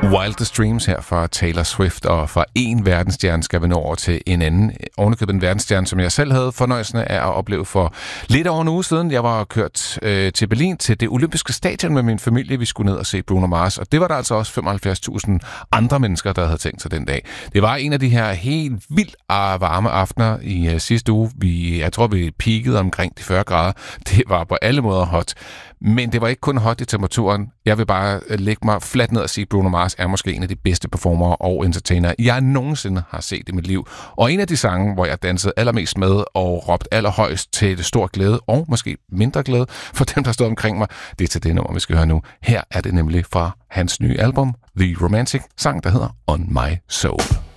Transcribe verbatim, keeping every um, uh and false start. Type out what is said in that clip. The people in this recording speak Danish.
Wildest Dreams her fra Taylor Swift, og fra en verdensstjerne skal vi nå over til en anden. Ovenikøbet en verdensstjerne, som jeg selv havde fornøjelsen af at opleve for lidt over en uge siden. Jeg var kørt øh, til Berlin til det olympiske stadion med min familie. Vi skulle ned og se Bruno Mars, og det var der altså også femoghalvfjerds tusind andre mennesker, der havde tænkt sig den dag. Det var en af de her helt vildt varme aftener i øh, sidste uge. Vi, jeg tror, vi peakede omkring de fyrre grader. Det var på alle måder hot. Men det var ikke kun hot i temperaturen. Jeg vil bare lægge mig fladt ned og sige, at Bruno Mars er måske en af de bedste performere og entertainere, jeg nogensinde har set i mit liv. Og en af de sange, hvor jeg dansede allermest med og råbte allerhøjst til det stor glæde, og måske mindre glæde for dem, der stod omkring mig, det er til det nummer, vi skal høre nu. Her er det nemlig fra hans nye album, The Romantic, sang, der hedder On My Soul.